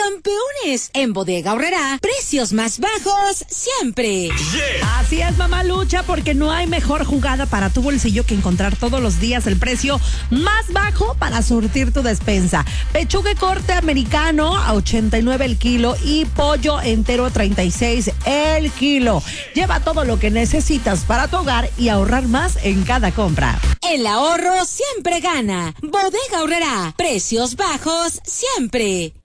campeones. En Bodega Aurrerá, precios más bajos siempre. Yeah. Así es, mamá Lucha, porque no hay mejor jugada para tu bolsillo que encontrar todos los días el precio más bajo para surtir tu despensa. Pechuga corte americano a 89 el kilo y pollo entero a 36 el kilo. Lleva todo lo que necesitas para tu hogar y ahorrar más en cada compra. El ahorro siempre gana. Bodega Aurrerá, precios bajos siempre.